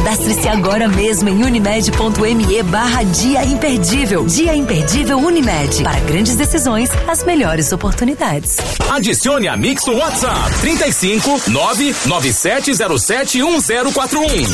Cadastre-se agora mesmo em unimed.me/Dia Imperdível. Dia Imperdível Unimed. Para grandes decisões, as melhores oportunidades. Adicione a Mix no WhatsApp 35 997071041.